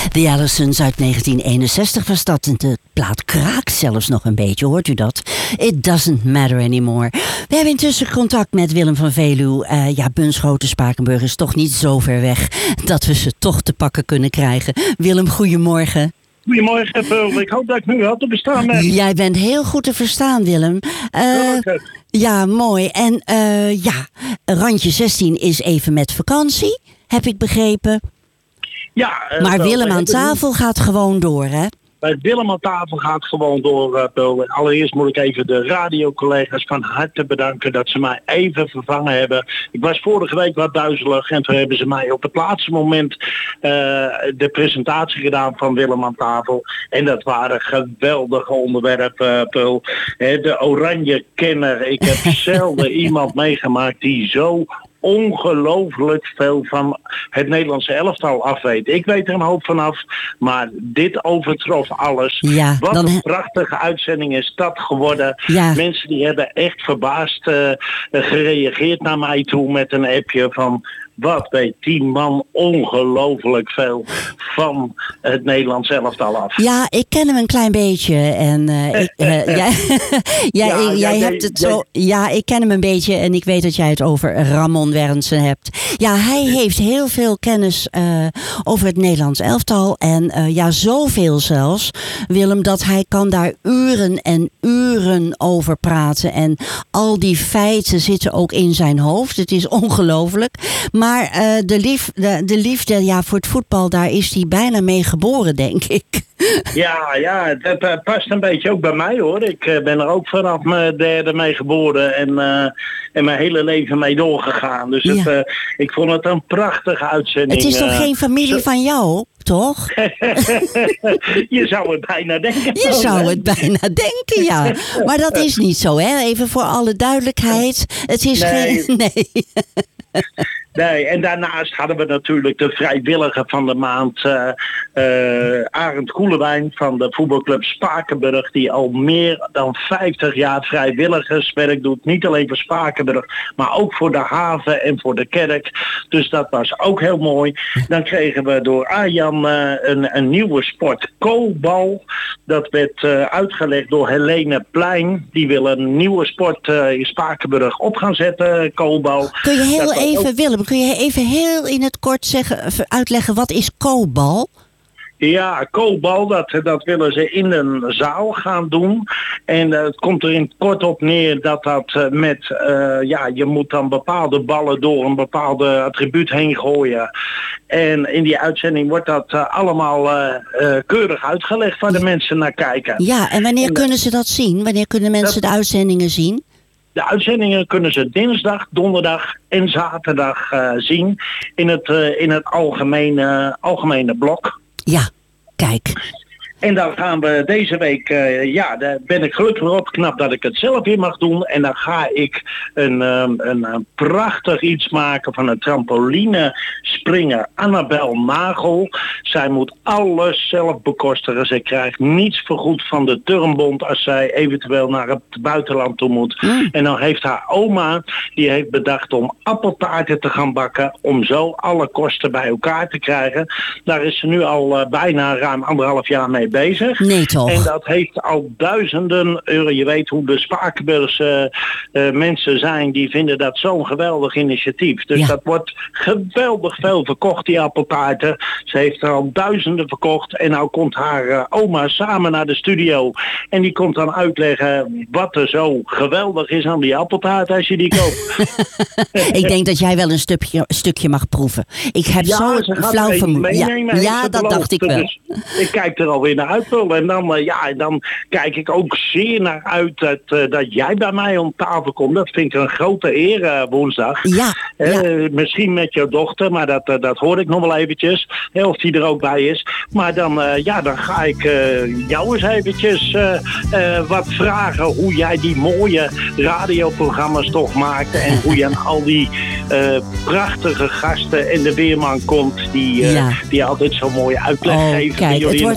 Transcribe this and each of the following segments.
The Allisons uit 1961 was dat. En de plaat kraakt zelfs nog een beetje, hoort u dat? It doesn't matter anymore. We hebben intussen contact met Willem van Veluwe. Bunschoten, Spakenburg is toch niet zo ver weg dat we ze toch te pakken kunnen krijgen. Willem, goedemorgen. Goedemorgen, Peul. Ik hoop dat ik nu wel te bestaan ben. Jij bent heel goed te verstaan, Willem. Ja, mooi. En Randje 16 is even met vakantie, heb ik begrepen. Ja. Maar Willem aan tafel gaat gewoon door, hè? Bij Willem aan tafel gaat gewoon door, Peul. Allereerst moet ik even de radiocollega's van harte bedanken dat ze mij even vervangen hebben. Ik was vorige week wat duizelig en toen hebben ze mij op het laatste moment de presentatie gedaan van Willem aan tafel. En dat waren geweldige onderwerpen, Peul. De oranje kenner. Ik heb zelden iemand meegemaakt die zo ongelooflijk veel van het Nederlandse elftal afweet. Ik weet er een hoop vanaf, maar dit overtrof alles. Ja, wat een prachtige uitzending is dat geworden. Ja. Mensen die hebben echt verbaasd gereageerd naar mij toe met een appje van: wat weet die man ongelooflijk veel van het Nederlands elftal af. Ja, ik ken hem een klein beetje. En jij hebt het zo. Ja, ik ken hem een beetje en ik weet dat jij het over Ramon Wernsen hebt. Ja, hij heeft heel veel kennis over het Nederlands elftal. En zoveel zelfs, Willem, dat hij kan daar uren en uren over praten. En al die feiten zitten ook in zijn hoofd. Het is ongelooflijk. Maar de liefde voor het voetbal, daar is hij bijna mee geboren, denk ik. Ja, dat past een beetje ook bij mij, hoor. Ik ben er ook vanaf mijn derde mee geboren en mijn hele leven mee doorgegaan. Dus ik vond het een prachtige uitzending. Het is toch geen familie van jou, toch? Je zou het bijna denken. Je zou het bijna denken, ja. Maar dat is niet zo, hè? Even voor alle duidelijkheid. Het is geen... Nee, en daarnaast hadden we natuurlijk de vrijwilliger van de maand, Arend Koelewijn van de voetbalclub Spakenburg, die al meer dan 50 jaar vrijwilligerswerk doet. Niet alleen voor Spakenburg, maar ook voor de haven en voor de kerk. Dus dat was ook heel mooi. Dan kregen we door Arjan een nieuwe sport, koolbal. Dat werd uitgelegd door Helene Plein. Die wil een nieuwe sport in Spakenburg op gaan zetten, koolbal. Kun je even heel in het kort uitleggen, wat is koolbal? Ja, koolbal, dat willen ze in een zaal gaan doen. En het komt er in het kort op neer dat je moet dan bepaalde ballen door een bepaalde attribuut heen gooien. En in die uitzending wordt dat allemaal keurig uitgelegd waar de mensen naar kijken. Ja, en wanneer kunnen ze dat zien? Wanneer kunnen mensen de uitzendingen zien? De uitzendingen kunnen ze dinsdag, donderdag en zaterdag zien in het algemene blok. Ja, kijk. En dan gaan we deze week, daar ben ik gelukkig op, knap dat ik het zelf weer mag doen. En dan ga ik een prachtig iets maken van een trampoline springer Annabel Nagel. Zij moet alles zelf bekostigen. Ze krijgt niets vergoed van de Turnbond als zij eventueel naar het buitenland toe moet. En dan heeft haar oma, die heeft bedacht om appeltaarten te gaan bakken, om zo alle kosten bij elkaar te krijgen. Daar is ze nu al bijna ruim 1,5 jaar mee bezig. Nee, toch? En dat heeft al duizenden euro. Je weet hoe de Spakenburgse mensen zijn, die vinden dat zo'n geweldig initiatief. Dus dat wordt geweldig veel verkocht, die appeltaarten. Ze heeft er al duizenden verkocht en nou komt haar oma samen naar de studio. En die komt dan uitleggen wat er zo geweldig is aan die appeltaart als je die koopt. Ik denk dat jij wel een stukje mag proeven. Ik heb zo'n flauw vermoeden. Ja, dat dacht ik wel. Dus ik kijk er alweer naar uit. En dan kijk ik ook zeer naar uit dat jij bij mij om tafel komt. Dat vind ik een grote eer woensdag. Misschien met jouw dochter, maar dat hoor ik nog wel eventjes. Of die er ook bij is. Maar dan ga ik jou eens eventjes wat vragen hoe jij die mooie radioprogramma's toch maakt. En hoe je aan al die prachtige gasten en de weerman komt die altijd zo mooie uitleg geven in jullie in het programma.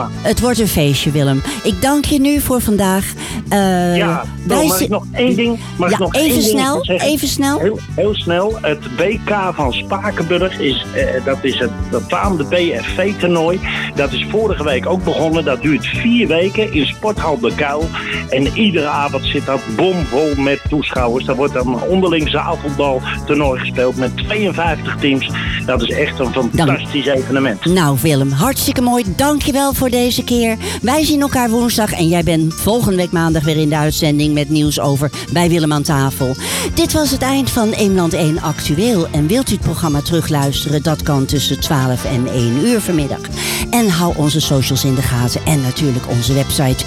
Het wordt een feestje, Willem. Ik dank je nu voor vandaag. Mag ik nog één ding? Even snel. Heel snel. Het WK van Spakenburg dat is het befaamde BFV-toernooi. Dat is vorige week ook begonnen. Dat duurt 4 weken in Sporthal de Kuil. En iedere avond zit dat bomvol met toeschouwers. Daar wordt een onderling zaalvoetbaltoernooi gespeeld met 52 teams. Dat is echt een fantastisch evenement. Nou Willem, hartstikke mooi. Dankjewel voor deze keer. Wij zien elkaar woensdag en jij bent volgende week maandag weer in de uitzending met nieuws over bij Willem aan tafel. Dit was het eind van Eemland 1 Actueel. En wilt u het programma terugluisteren? Dat kan tussen 12 en 1 uur vanmiddag. En hou onze socials in de gaten en natuurlijk onze website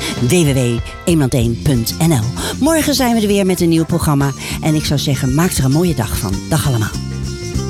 www.eemland1.nl. Morgen zijn we er weer met een nieuw programma. En ik zou zeggen, maak er een mooie dag van. Dag allemaal.